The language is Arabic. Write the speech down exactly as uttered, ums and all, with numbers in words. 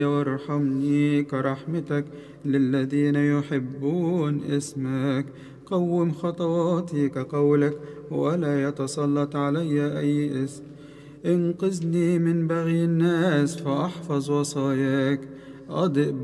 وارحمني كرحمتك للذين يحبون اسمك. قوم خطواتي كقولك ولا يتسلط علي أي اسم. انقذني من بغي الناس فأحفظ وصاياك. أضئ